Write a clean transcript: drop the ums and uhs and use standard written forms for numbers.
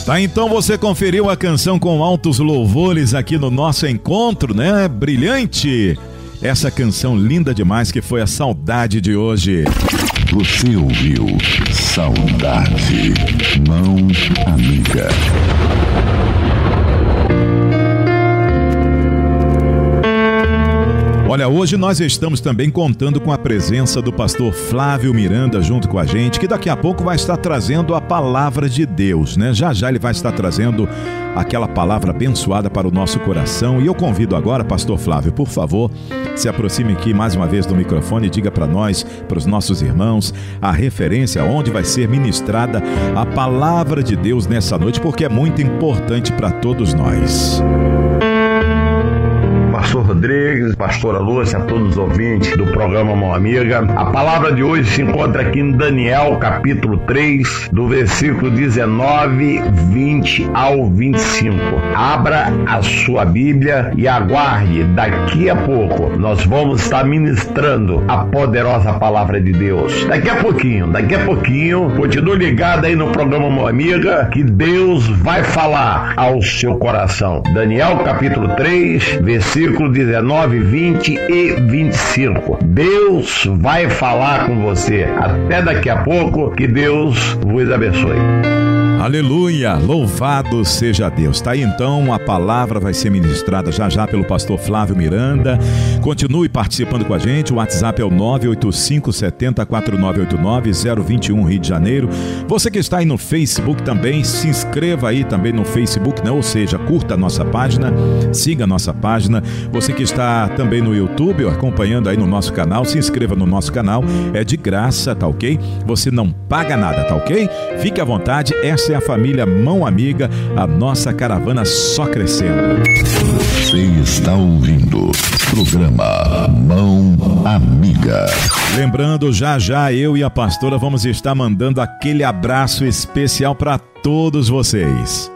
Tá, então você conferiu a canção com altos louvores aqui no nosso encontro, né? Brilhante! Essa canção linda demais que foi a Saudade de hoje. Você ouviu Saudade, Mão Amiga. Olha, hoje nós estamos também contando com a presença do pastor Flávio Miranda junto com a gente, que daqui a pouco vai estar trazendo a palavra de Deus, né? Já já ele vai estar trazendo aquela palavra abençoada para o nosso coração. E eu convido agora, pastor Flávio, por favor, se aproxime aqui mais uma vez do microfone e diga para nós, para os nossos irmãos, a referência onde vai ser ministrada a palavra de Deus nessa noite, porque é muito importante para todos nós. Pastor Rodrigues, pastora Lúcia, a todos os ouvintes do programa Mão Amiga. A palavra de hoje se encontra aqui em Daniel, capítulo 3, do versículo 19, 20 ao 25. Abra a sua Bíblia e aguarde, daqui a pouco nós vamos estar ministrando a poderosa palavra de Deus. Daqui a pouquinho, continue ligado aí no programa Mão Amiga, que Deus vai falar ao seu coração. Daniel, capítulo 3, versículo 19, 20 e 25. Deus vai falar com você. Até daqui a pouco, que Deus vos abençoe. Aleluia, louvado seja Deus. Tá aí então, a palavra vai ser ministrada já já pelo pastor Flávio Miranda. Continue participando com a gente, o WhatsApp é o 985704989, 021 Rio de Janeiro. Você que está aí no Facebook também, se inscreva aí também no Facebook, né? Ou seja, curta a nossa página, siga a nossa página. Você que está também no YouTube, acompanhando aí no nosso canal, se inscreva no nosso canal, é de graça, tá ok? Você não paga nada, tá ok? Fique à vontade, essa é a família Mão Amiga, a nossa caravana só crescendo. Você está ouvindo programa Mão Amiga. Lembrando, já já eu e a pastora vamos estar mandando aquele abraço especial para todos vocês.